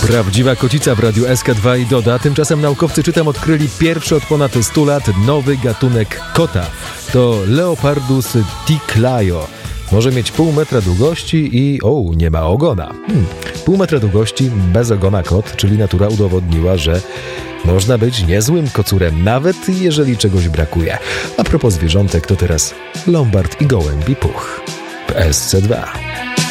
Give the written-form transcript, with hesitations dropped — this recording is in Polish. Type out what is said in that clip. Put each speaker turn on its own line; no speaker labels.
Prawdziwa kocica w radiu SK2 i Doda. Tymczasem naukowcy, czytam, odkryli pierwszy od ponad 100 lat nowy gatunek kota. To Leopardus ticlaio. Może mieć pół metra długości i nie ma ogona. Pół metra długości, bez ogona kot, czyli natura udowodniła, że można być niezłym kocurem, nawet jeżeli czegoś brakuje. A propos zwierzątek, to teraz Lombard i Gołębi Puch w SC2.